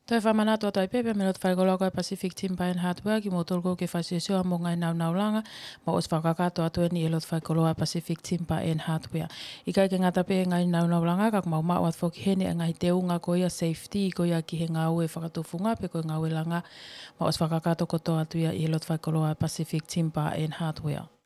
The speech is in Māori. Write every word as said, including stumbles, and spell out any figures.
Toi whamanatua toi pepe me not whaikoloa Pacific Timber and Hardware ki mo tolko ke whasesua mo ngai nau nau langa ma os whakakato atu ni e lot whaikoloa Pacific Timber and Hardware. I kai ke ngata pe ngai nau nau langa kak mau mau at whoki hene ngai te unga ko ia safety ko ia ki he ngā ue whakatufunga pe ko ngā ue langa ma os whakakato koto atu ia i e lot whaikoloa Pacific Timber and Hardware.